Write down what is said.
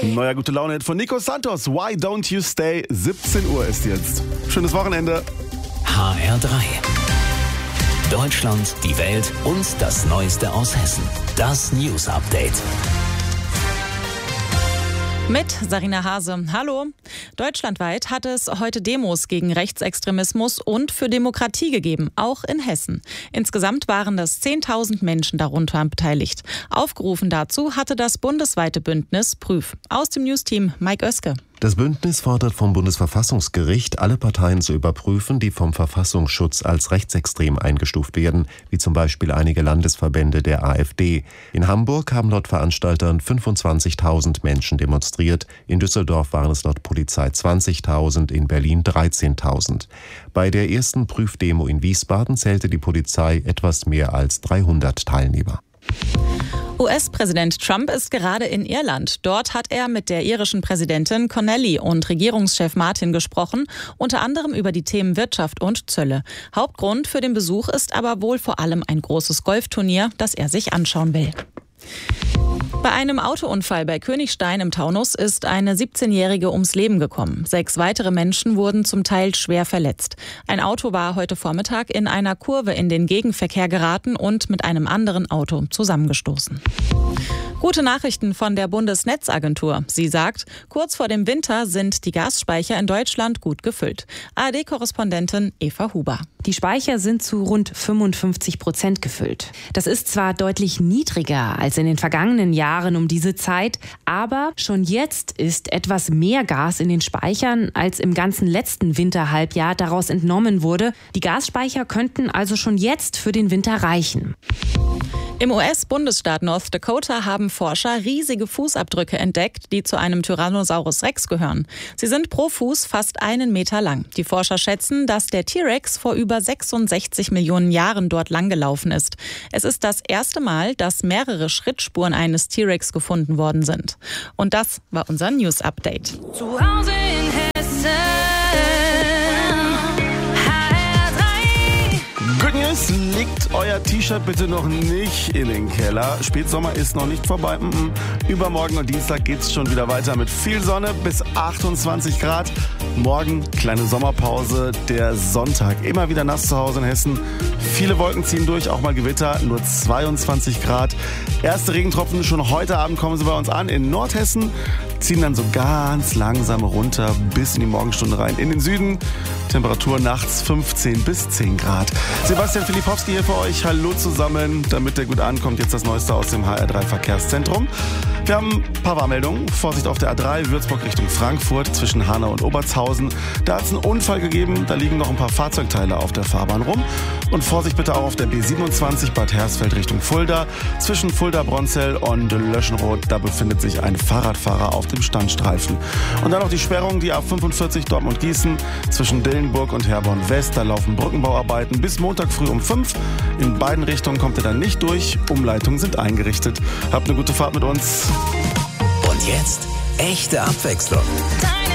Neuer gute Laune von Nico Santos. Why don't you stay? 17 Uhr ist jetzt. Schönes Wochenende. HR3. Deutschland, die Welt und das Neueste aus Hessen. Das News Update. Mit Sarina Hase. Hallo. Deutschlandweit hat es heute Demos gegen Rechtsextremismus und für Demokratie gegeben, auch in Hessen. Insgesamt waren das 10.000 Menschen darunter beteiligt. Aufgerufen dazu hatte das bundesweite Bündnis Prüf. Aus dem Newsteam Mike Oeske. Das Bündnis fordert vom Bundesverfassungsgericht, alle Parteien zu überprüfen, die vom Verfassungsschutz als rechtsextrem eingestuft werden, wie zum Beispiel einige Landesverbände der AfD. In Hamburg haben laut Veranstaltern 25.000 Menschen demonstriert. In Düsseldorf waren es laut Polizei 20.000, in Berlin 13.000. Bei der ersten Prüfdemo in Wiesbaden zählte die Polizei etwas mehr als 300 Teilnehmer. US-Präsident Trump ist gerade in Irland. Dort hat er mit der irischen Präsidentin Connelly und Regierungschef Martin gesprochen, unter anderem über die Themen Wirtschaft und Zölle. Hauptgrund für den Besuch ist aber wohl vor allem ein großes Golfturnier, das er sich anschauen will. Bei einem Autounfall bei Königstein im Taunus ist eine 17-Jährige ums Leben gekommen. 6 weitere Menschen wurden zum Teil schwer verletzt. Ein Auto war heute Vormittag in einer Kurve in den Gegenverkehr geraten und mit einem anderen Auto zusammengestoßen. Gute Nachrichten von der Bundesnetzagentur. Sie sagt, kurz vor dem Winter sind die Gasspeicher in Deutschland gut gefüllt. ARD-Korrespondentin Eva Huber. Die Speicher sind zu rund 55% gefüllt. Das ist zwar deutlich niedriger als in den vergangenen Jahren um diese Zeit, aber schon jetzt ist etwas mehr Gas in den Speichern, als im ganzen letzten Winterhalbjahr daraus entnommen wurde. Die Gasspeicher könnten also schon jetzt für den Winter reichen. Im US-Bundesstaat North Dakota haben Forscher riesige Fußabdrücke entdeckt, die zu einem Tyrannosaurus Rex gehören. Sie sind pro Fuß fast 1 Meter lang. Die Forscher schätzen, dass der T-Rex vor über 66 Millionen Jahren dort langgelaufen ist. Es ist das erste Mal, dass mehrere Schrittspuren eines T-Rex gefunden worden sind. Und das war unser News-Update. Zu Hause in Hessen. Good News, legt euer T-Shirt bitte noch nicht in den Keller. Spätsommer ist noch nicht vorbei. Übermorgen und Dienstag geht's schon wieder weiter mit viel Sonne bis 28 Grad. Morgen kleine Sommerpause, der Sonntag. Immer wieder nass zu Hause in Hessen. Viele Wolken ziehen durch, auch mal Gewitter, nur 22 Grad. Erste Regentropfen schon heute Abend kommen sie bei uns an in Nordhessen. Ziehen dann so ganz langsam runter bis in die Morgenstunde rein. In den Süden Temperatur nachts 15 bis 10 Grad. Sebastian Filipowski hier für euch. Hallo zusammen. Damit der gut ankommt, jetzt das Neueste aus dem HR3 Verkehrszentrum. Wir haben ein paar Warnmeldungen. Vorsicht auf der A3 Würzburg Richtung Frankfurt zwischen Hanau und Obertshausen. Da hat es einen Unfall gegeben. Da liegen noch ein paar Fahrzeugteile auf der Fahrbahn rum. Und Vorsicht bitte auch auf der B27 Bad Hersfeld Richtung Fulda. Zwischen Fulda-Bronzell und Löschenroth. Da befindet sich ein Fahrradfahrer auf dem Standstreifen. Und dann noch die Sperrung, die A45 Dortmund-Gießen zwischen Dillenburg und Herborn-West. Da laufen Brückenbauarbeiten bis Montag früh um 5. In beiden Richtungen kommt ihr dann nicht durch. Umleitungen sind eingerichtet. Habt eine gute Fahrt mit uns. Und jetzt echte Abwechslung. Deine